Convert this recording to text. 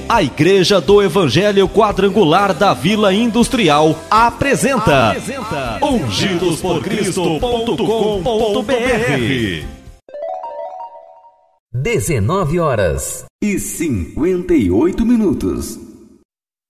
A Igreja do Evangelho Quadrangular da Vila Industrial apresenta ungidosporcristo.com.br. 19h58.